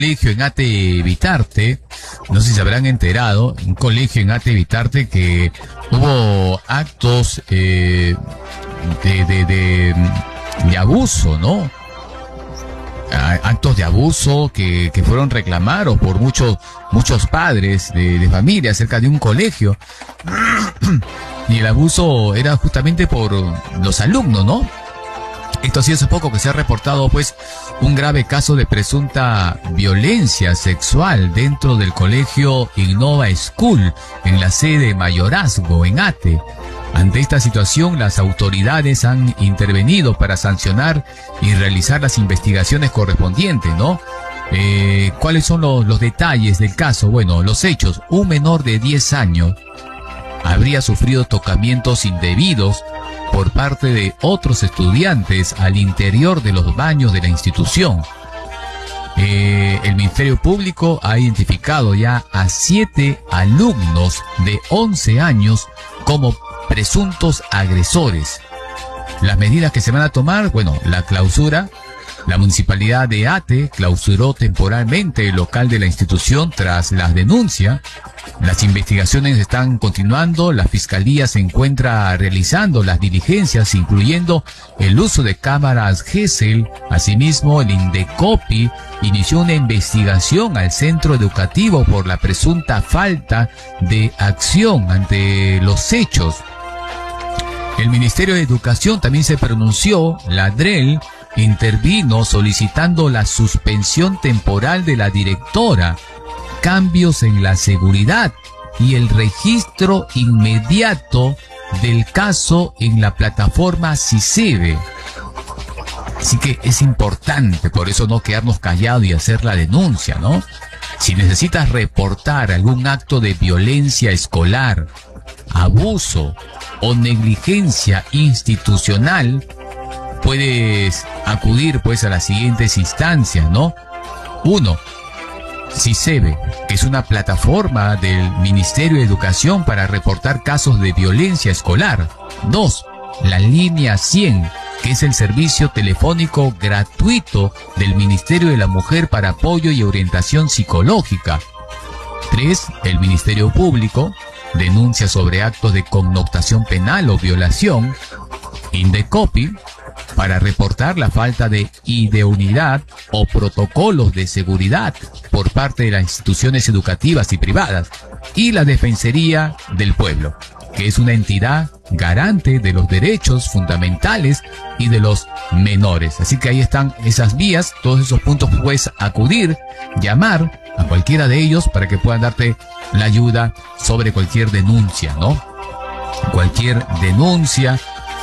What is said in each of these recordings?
colegio en Ate Vitarte, no sé si se habrán enterado, un colegio en Ate Vitarte que hubo actos de abuso, ¿no? Actos de abuso que fueron reclamados por muchos padres de familia acerca de un colegio. Y el abuso era justamente por los alumnos, ¿no? Esto ha sido hace poco que se ha reportado, pues, un grave caso de presunta violencia sexual dentro del colegio Innova School, en la sede de Mayorazgo, en Ate. Ante esta situación, las autoridades han intervenido para sancionar y realizar las investigaciones correspondientes, ¿no? ¿Cuáles son los detalles del caso? Bueno, los hechos. Un menor de 10 años habría sufrido tocamientos indebidos por parte de otros estudiantes al interior de los baños de la institución. El Ministerio Público ha identificado ya a 7 alumnos de 11 años como presuntos agresores. Las medidas que se van a tomar, bueno, la clausura. La municipalidad de Ate clausuró temporalmente el local de la institución tras las denuncias. Las investigaciones están continuando, la fiscalía se encuentra realizando las diligencias, incluyendo el uso de cámaras GESEL. Asimismo, el Indecopi inició una investigación al centro educativo por la presunta falta de acción ante los hechos. El Ministerio de Educación también se pronunció. La DREL intervino solicitando la suspensión temporal de la directora, cambios en la seguridad y el registro inmediato del caso en la plataforma CICEBE. Así que es importante, por eso, no quedarnos callados y hacer la denuncia, ¿no? Si necesitas reportar algún acto de violencia escolar, abuso o negligencia institucional, puedes acudir, pues, a las siguientes instancias, ¿no? 1. CICEBE, que es una plataforma del Ministerio de Educación para reportar casos de violencia escolar. 2. La línea 100, que es el servicio telefónico gratuito del Ministerio de la Mujer para apoyo y orientación psicológica. 3. El Ministerio Público, denuncia sobre actos de connotación penal o violación. Indecopi, para reportar la falta de idoneidad o protocolos de seguridad por parte de las instituciones educativas y privadas. Y la Defensoría del Pueblo, que es una entidad garante de los derechos fundamentales y de los menores. Así que ahí están esas vías, todos esos puntos puedes acudir, llamar a cualquiera de ellos para que puedan darte la ayuda sobre cualquier denuncia, ¿no? Cualquier denuncia,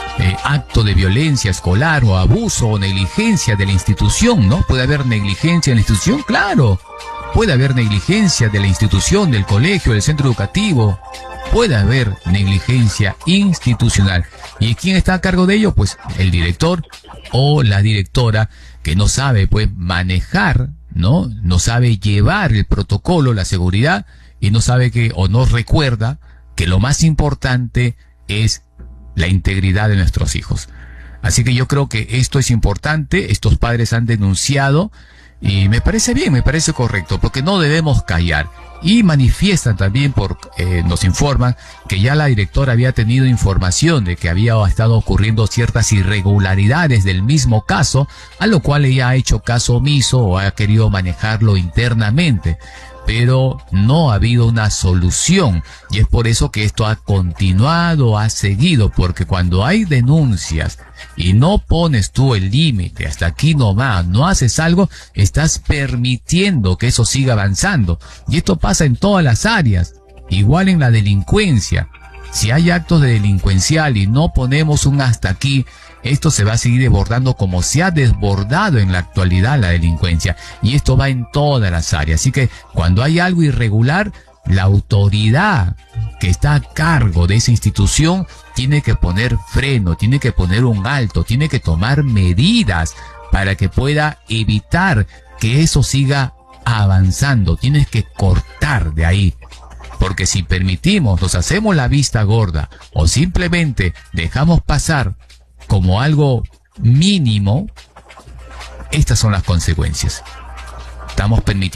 acto de violencia escolar o abuso o negligencia de la institución, ¿no? ¿Puede haber negligencia en la institución? Claro. Puede haber negligencia de la institución, del colegio, del centro educativo. Puede haber negligencia institucional. ¿Y quién está a cargo de ello? Pues el director o la directora, que no sabe, pues, manejar, ¿no? No sabe llevar el protocolo, la seguridad, y no sabe que, o no recuerda que lo más importante es la integridad de nuestros hijos. Así que yo creo que esto es importante. Estos padres han denunciado y me parece bien, me parece correcto, porque no debemos callar. Y manifiestan también, nos informan que ya la directora había tenido información de que había estado ocurriendo ciertas irregularidades del mismo caso, a lo cual ella ha hecho caso omiso o ha querido manejarlo internamente. Pero no ha habido una solución, y es por eso que esto ha continuado, ha seguido, porque cuando hay denuncias y no pones tú el límite, hasta aquí nomás, no haces algo, estás permitiendo que eso siga avanzando. Y esto pasa en todas las áreas, igual en la delincuencia. Si hay actos de delincuencial y no ponemos un hasta aquí, esto se va a seguir desbordando como se ha desbordado en la actualidad la delincuencia. Y esto va en todas las áreas. Así que cuando hay algo irregular, la autoridad que está a cargo de esa institución tiene que poner freno, tiene que poner un alto, tiene que tomar medidas para que pueda evitar que eso siga avanzando. Tienes que cortar de ahí. Porque si permitimos, nos hacemos la vista gorda o simplemente dejamos pasar como algo mínimo, estas son las consecuencias. estamos permitiendo